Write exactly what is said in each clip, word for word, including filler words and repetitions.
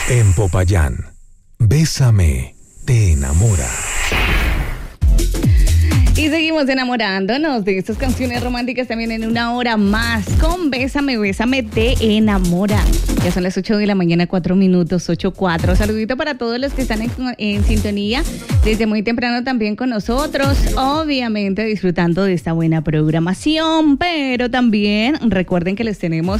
En Popayán, Bésame te enamora. Y seguimos enamorándonos de estas canciones románticas también en una hora más con Bésame, Bésame te enamora. Ya son las ocho de la mañana, cuatro minutos, ocho cuatro. Saludito para todos los que están en, en sintonía desde muy temprano también con nosotros. Obviamente disfrutando de esta buena programación, pero también recuerden que les tenemos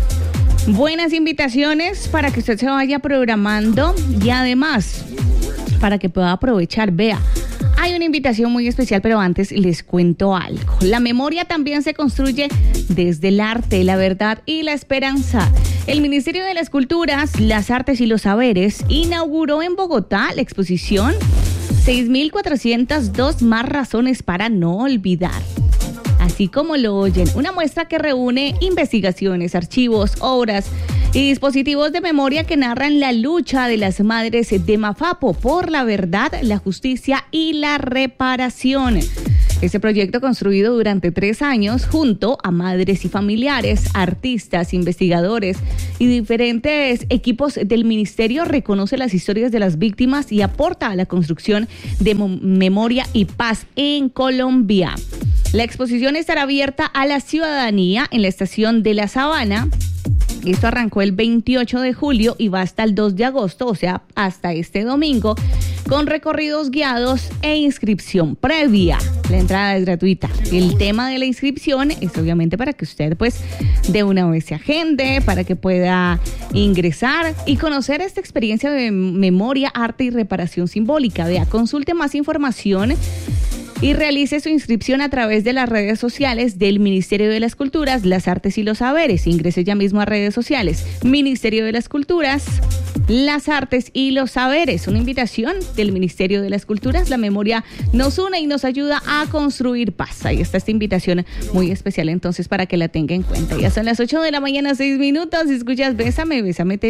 buenas invitaciones para que usted se vaya programando y además para que pueda aprovechar. Vea, hay una invitación muy especial, pero antes les cuento algo. La memoria también se construye desde el arte, la verdad y la esperanza. El Ministerio de las Culturas, las Artes y los Saberes inauguró en Bogotá la exposición seis mil cuatrocientas dos más razones para no olvidar. Así como lo oyen, una muestra que reúne investigaciones, archivos, obras y dispositivos de memoria que narran la lucha de las madres de Mafapo por la verdad, la justicia y la reparación. Este proyecto, construido durante tres años junto a madres y familiares, artistas, investigadores y diferentes equipos del ministerio, reconoce las historias de las víctimas y aporta a la construcción de memoria y paz en Colombia. La exposición estará abierta a la ciudadanía en la estación de La Sabana. Esto arrancó el veintiocho de julio y va hasta el dos de agosto, o sea, hasta este domingo, con recorridos guiados e inscripción previa. La entrada es gratuita. El tema de la inscripción es obviamente para que usted pues de una vez se agende, para que pueda ingresar y conocer esta experiencia de memoria, arte y reparación simbólica. Vea, consulte más información y realice su inscripción a través de las redes sociales del Ministerio de las Culturas, las Artes y los Saberes. Ingrese ya mismo a redes sociales, Ministerio de las Culturas, las Artes y los Saberes. Una invitación del Ministerio de las Culturas. La memoria nos une y nos ayuda a construir paz. Ahí está esta invitación muy especial entonces para que la tenga en cuenta. Ya son las ocho de la mañana, seis minutos. Si escuchas Bésame, Bésame te